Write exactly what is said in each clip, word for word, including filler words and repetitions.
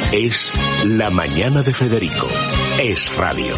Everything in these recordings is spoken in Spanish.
Es La Mañana de Federico. Es radio.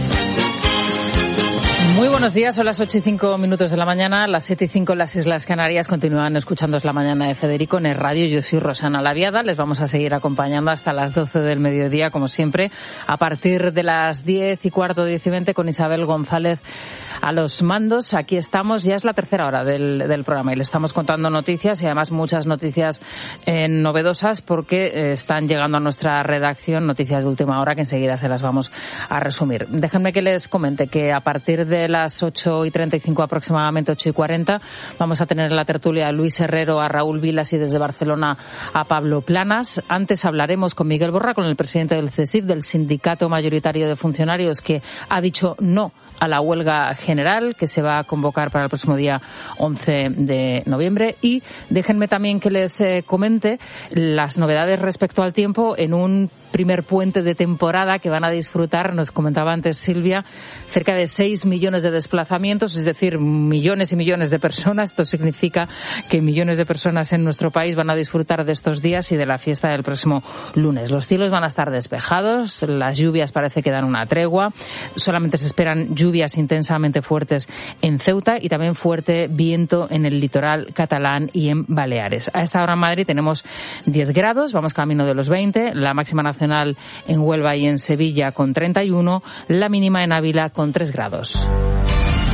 Muy buenos días, son las ocho y cinco minutos de la mañana, las siete y cinco en las Islas Canarias. Continúan escuchando Es La Mañana de Federico en el radio. Yo soy Rosana Laviada, les vamos a seguir acompañando hasta las doce del mediodía, como siempre, a partir de las diez y cuarto, diez y veinte, con Isabel González a los mandos. Aquí estamos, ya es la tercera hora del, del programa y le estamos contando noticias y además muchas noticias eh, novedosas porque eh, están llegando a nuestra redacción noticias de última hora que enseguida se las vamos a resumir. Déjenme que les comente que a partir de las ocho y treinta y cinco aproximadamente, ocho y cuarenta, vamos a tener en la tertulia a Luis Herrero, a Raúl Vilas y desde Barcelona a Pablo Planas. Antes hablaremos con Miguel Borra, con el presidente del CESIF, del Sindicato Mayoritario de Funcionarios, que ha dicho no a la huelga general que se va a convocar para el próximo día once de noviembre. Y déjenme también que les eh, comente las novedades respecto al tiempo en un primer puente de temporada que van a disfrutar, nos comentaba antes Silvia, cerca de seis millones de desplazamientos, es decir, millones y millones de personas. Esto significa que millones de personas en nuestro país van a disfrutar de estos días y de la fiesta del próximo lunes. Los cielos van a estar despejados, las lluvias parece que dan una tregua, solamente se esperan lluvias intensamente fuertes en Ceuta y también fuerte viento en el litoral catalán y en Baleares. A esta hora en Madrid tenemos diez grados, vamos camino de los veinte, la máxima nacional en Huelva y en Sevilla con treinta y uno, la mínima en Ávila con tres grados.